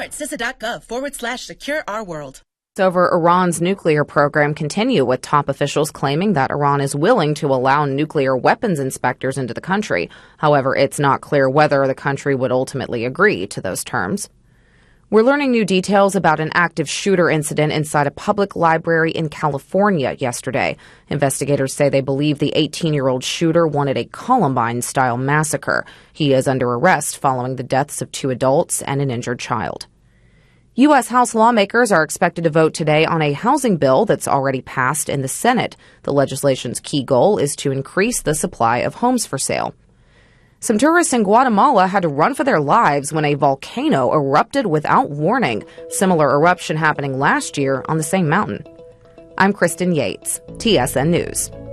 at CISA.gov/secure our world. Over Iran's nuclear program continue, with top officials claiming that Iran is willing to allow nuclear weapons inspectors into the country. However, it's not clear whether the country would ultimately agree to those terms. We're learning new details about an active shooter incident inside a public library in California yesterday. Investigators say they believe the 18-year-old shooter wanted a Columbine-style massacre. He is under arrest following the deaths of 2 adults and an injured child. U.S. House lawmakers are expected to vote today on a housing bill that's already passed in the Senate. The legislation's key goal is to increase the supply of homes for sale. Some tourists in Guatemala had to run for their lives when a volcano erupted without warning. Similar eruption happening last year on the same mountain. I'm Kristen Yates, TSN News.